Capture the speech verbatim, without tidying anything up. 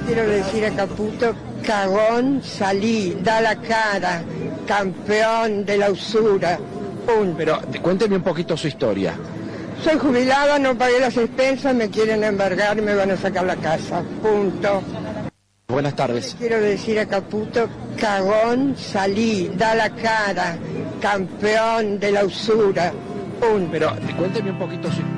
Quiero decir a Caputo, cagón salí, da la cara, campeón de la usura, punto. Pero cuénteme un poquito su historia. Soy jubilada, no pagué las expensas, me quieren embargar y me van a sacar la casa, punto. Buenas tardes. Quiero decir a Caputo, cagón salí, da la cara, campeón de la usura, punto. Pero cuénteme un poquito su historia.